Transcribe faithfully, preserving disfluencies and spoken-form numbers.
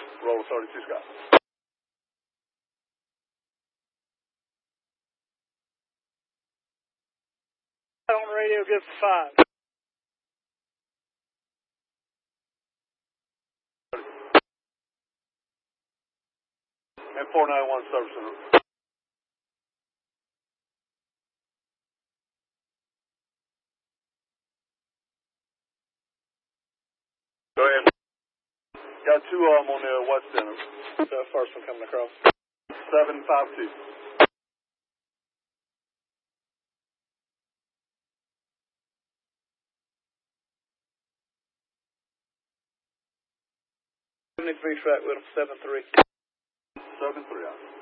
Roll thirty-two Scott. On the radio, good for five. And four nine one service center. Go ahead. Got two of them on the west center. So first one coming across. seven five two. seventy-three track with them, seven three. seven three.